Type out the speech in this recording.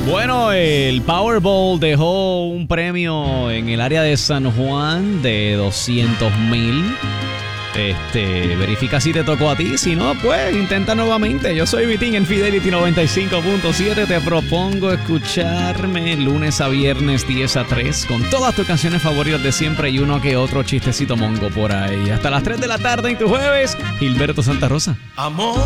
Bueno, el Powerball dejó un premio en el área de San Juan de 200,000. Verifica si te tocó a ti. Si no, pues intenta nuevamente. Yo soy Vitín en Fidelity 95.7. Te propongo escucharme lunes a viernes 10 a 3 con todas tus canciones favoritas de siempre y uno que otro chistecito mongo por ahí. Hasta las 3 de la tarde en tu jueves. Gilberto Santa Rosa. Amor.